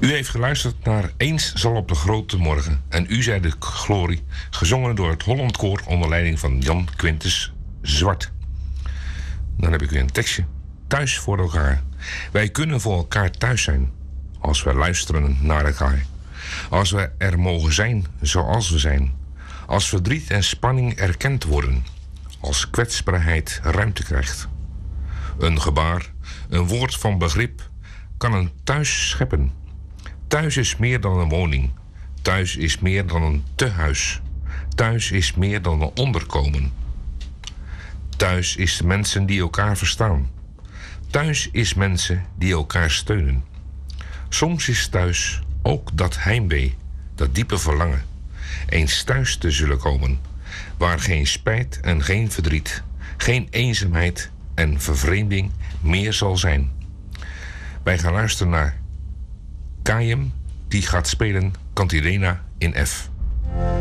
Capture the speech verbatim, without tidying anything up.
U heeft geluisterd naar Eens zal op de grote morgen en U zij de glorie, gezongen door het Holland Koor onder leiding van Jan Quintus Zwart. Dan heb ik weer een tekstje. Thuis voor elkaar. Wij kunnen voor elkaar thuis zijn als we luisteren naar elkaar. Als we er mogen zijn zoals we zijn. Als verdriet en spanning erkend worden. Als kwetsbaarheid ruimte krijgt. Een gebaar, een woord van begrip kan een thuis scheppen. Thuis is meer dan een woning. Thuis is meer dan een tehuis. Thuis is meer dan een onderkomen. Thuis is mensen die elkaar verstaan. Thuis is mensen die elkaar steunen. Soms is thuis ook dat heimwee, dat diepe verlangen. Eens thuis te zullen komen, waar geen spijt en geen verdriet, geen eenzaamheid en vervreemding meer zal zijn. Wij gaan luisteren naar Kayem, die gaat spelen Cantilena in F.